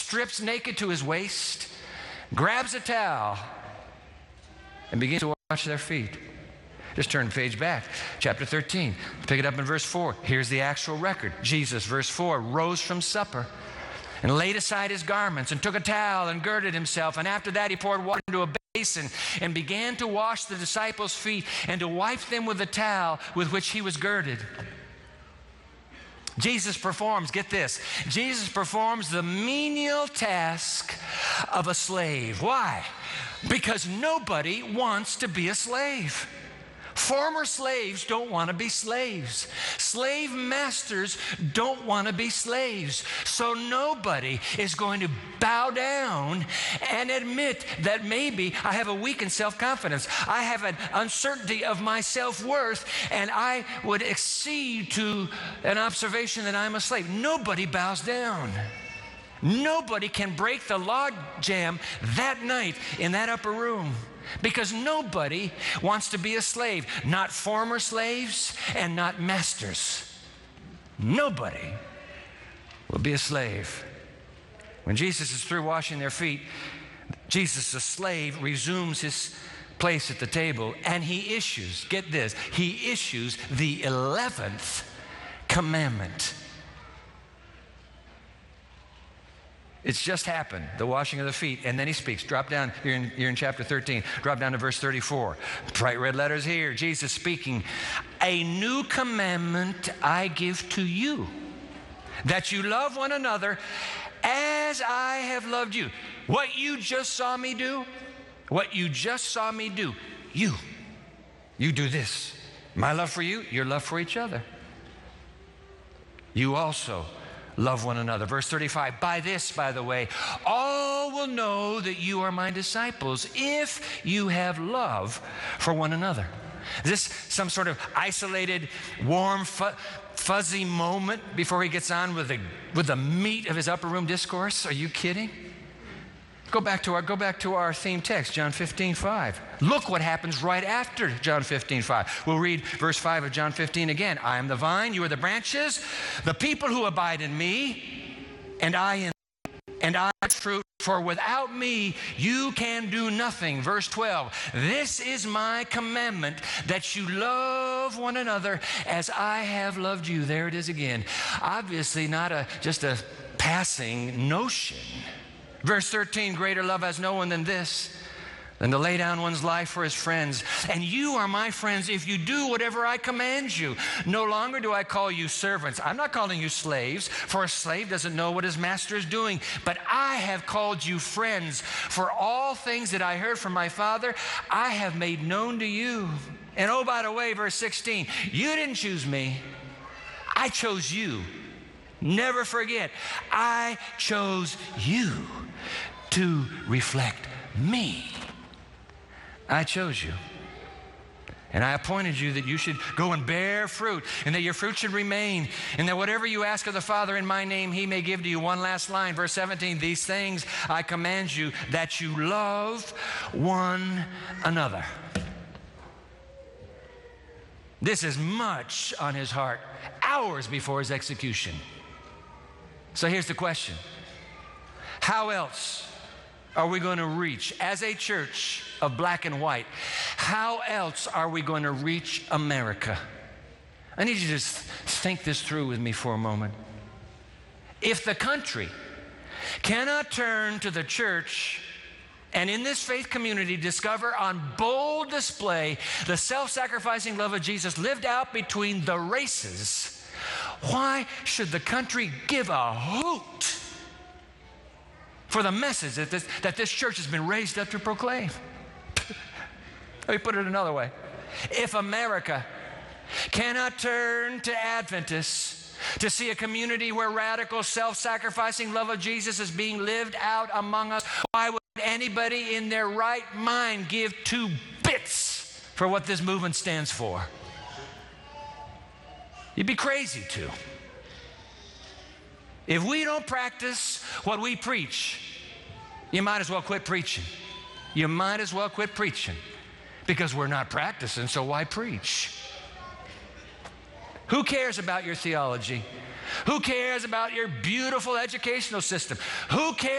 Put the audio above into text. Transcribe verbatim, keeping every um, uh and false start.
strips naked to his waist, grabs a towel, and begins to wash their feet. Just turn the page back, chapter thirteen. Pick it up in verse four. Here's the actual record. Jesus, verse four, rose from supper and laid aside his garments and took a towel and girded himself. And after that he poured water into a basin and began to wash the disciples' feet and to wipe them with the towel with which he was girded. Jesus performs, get this, Jesus performs the menial task of a slave. Why? Because nobody wants to be a slave. Former slaves don't want to be slaves. Slave masters don't want to be slaves. So nobody is going to bow down and admit that maybe I have a weakened self-confidence. I have an uncertainty of my self-worth, and I would accede to an observation that I'm a slave. Nobody bows down. Nobody can break the log jam that night in that upper room. Because nobody wants to be a slave, not former slaves and not masters. Nobody will be a slave. When Jesus is through washing their feet, Jesus, the slave, resumes his place at the table, and he issues, get this, he issues the eleventh commandment. It's just happened, the washing of the feet, and then he speaks. Drop down, you're in, you're in chapter thirteen, drop down to verse thirty-four. Bright red letters here, Jesus speaking. A new commandment I give to you, that you love one another as I have loved you. What you just saw me do, what you just saw me do, you, you do this. My love for you, your love for each other. You also love one another. Verse thirty-five, by this, by the way, all will know that you are my disciples if you have love for one another. Is this some sort of isolated, warm, fu- fuzzy moment before he gets on with the, with the meat of his upper room discourse? Are you kidding? Go back to our, go back to our theme text, John fifteen five. Look what happens right after John fifteen five. We'll read verse five of John fifteen again. I am the vine, you are the branches. The people who abide in me, and I in and I fruit, for without me you can do nothing. Verse twelve, this is my commandment, that you love one another as I have loved you. There it is again. Obviously not a just a passing notion. Verse thirteen, greater love has no one than this, than to lay down one's life for his friends. And you are my friends if you do whatever I command you. No longer do I call you servants. I'm not calling you slaves, for a slave doesn't know what his master is doing. But I have called you friends, for all things that I heard from my Father, I have made known to you. And oh, by the way, verse sixteen, you didn't choose me. I chose you. Never forget, I chose you to reflect me. I chose you. And I appointed you that you should go and bear fruit, and that your fruit should remain, and that whatever you ask of the Father in my name, he may give to you. One last line, verse seventeen, these things I command you, that you love one another. This is much on his heart, hours before his execution. So here's the question. How else are we going to reach, as a church of black and white, how else are we going to reach America? I need you to just think this through with me for a moment. If the country cannot turn to the church and in this faith community discover on bold display the self-sacrificing love of Jesus lived out between the races, why should the country give a hoot for the message that this, that this church has been raised up to proclaim? Let me put it another way. If America cannot turn to Adventists to see a community where radical self-sacrificing love of Jesus is being lived out among us, why would anybody in their right mind give two bits for what this movement stands for? You'd be crazy to. If we don't practice what we preach, you might as well quit preaching. You might as well quit preaching, because we're not practicing, so why preach? Who cares about your theology? Who cares about your beautiful educational system? Who cares